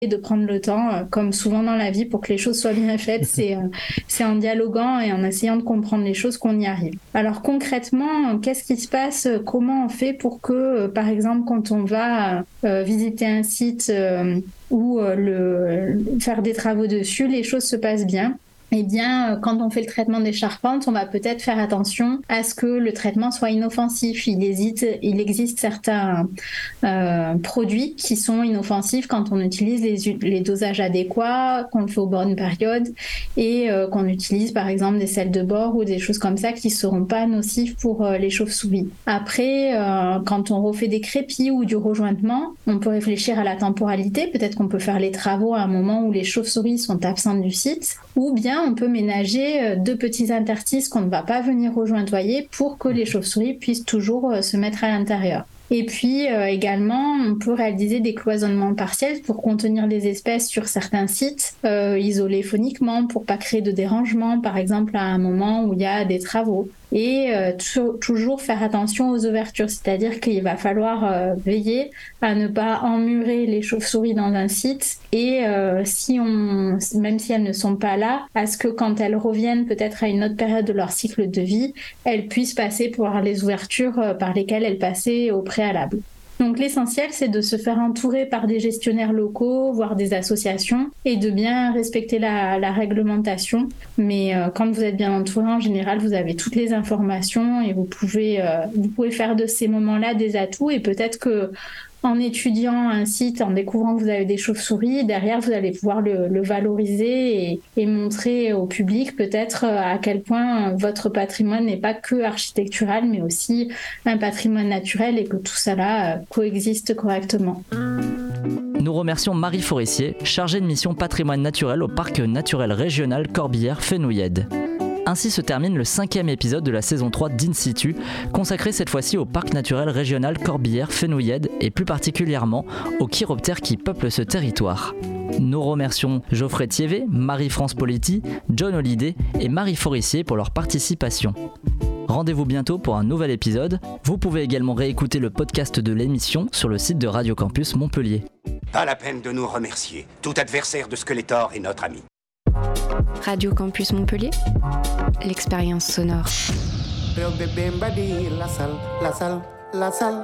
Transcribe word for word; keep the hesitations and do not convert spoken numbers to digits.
de prendre le temps, euh, comme souvent dans la vie, pour que les choses soient bien faites. C'est, euh, c'est en dialoguant et en essayant de comprendre les choses qu'on y arrive. Alors concrètement, qu'est-ce qui se passe? Comment on fait pour que, euh, par exemple, quand on va euh, visiter un site euh, ou euh, le, faire des travaux dessus, les choses se passent bien? Eh bien, quand on fait le traitement des charpentes, on va peut-être faire attention à ce que le traitement soit inoffensif. Il, hésite, il existe certains euh, produits qui sont inoffensifs quand on utilise les, les dosages adéquats, qu'on le fait aux bonnes périodes et euh, qu'on utilise par exemple des sels de bore ou des choses comme ça qui ne seront pas nocifs pour euh, les chauves-souris. Après, euh, quand on refait des crépis ou du rejointement, on peut réfléchir à la temporalité. Peut-être qu'on peut faire les travaux à un moment où les chauves-souris sont absentes du site, ou bien on peut ménager deux petits interstices qu'on ne va pas venir rejointoyer pour que les chauves-souris puissent toujours se mettre à l'intérieur. Et puis euh, également, on peut réaliser des cloisonnements partiels pour contenir les espèces sur certains sites, euh, isolés phoniquement pour pas créer de dérangement, par exemple à un moment où il y a des travaux. Et euh, t- toujours faire attention aux ouvertures, c'est-à-dire qu'il va falloir euh, veiller à ne pas emmurer les chauves-souris dans un site et euh, si on, même si elles ne sont pas là, à ce que quand elles reviennent peut-être à une autre période de leur cycle de vie, elles puissent passer par les ouvertures euh, par lesquelles elles passaient au préalable. Donc l'essentiel, c'est de se faire entourer par des gestionnaires locaux, voire des associations, et de bien respecter la, la réglementation. Mais euh, quand vous êtes bien entouré, en général, vous avez toutes les informations et vous pouvez, euh, vous pouvez faire de ces moments-là des atouts. Et peut-être que en étudiant un site, en découvrant que vous avez des chauves-souris, derrière, vous allez pouvoir le, le valoriser et, et montrer au public peut-être à quel point votre patrimoine n'est pas que architectural, mais aussi un patrimoine naturel et que tout ça là coexiste correctement. Nous remercions Marie Forissier, chargée de mission patrimoine naturel au Parc naturel régional Corbière-Fenouillèdes. Ainsi se termine le cinquième épisode de la saison trois d'In Situ, consacré cette fois-ci au Parc naturel régional Corbière-Fenouillèdes et plus particulièrement aux chiroptères qui peuplent ce territoire. Nous remercions Geoffrey Thievé, Marie-France Politi, John Hallyday et Marie Forissier pour leur participation. Rendez-vous bientôt pour un nouvel épisode. Vous pouvez également réécouter le podcast de l'émission sur le site de Radio Campus Montpellier. Pas la peine de nous remercier. Tout adversaire de Skeletor est notre ami. Radio Campus Montpellier, l'expérience sonore. La salle, la salle, la salle.